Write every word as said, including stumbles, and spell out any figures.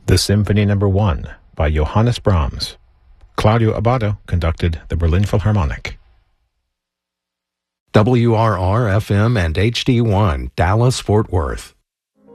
The Symphony Number One by Johannes Brahms. Claudio Abbado conducted the Berlin Philharmonic. W R R F M and H D one, Dallas, Fort Worth.